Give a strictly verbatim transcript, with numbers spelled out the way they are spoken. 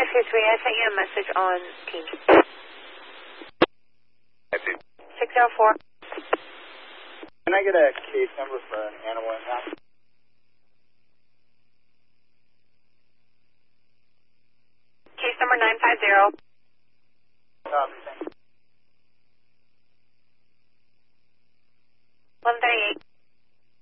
two three, I sent you a message on Teams. six oh four. Can I get a case number for an animal impact?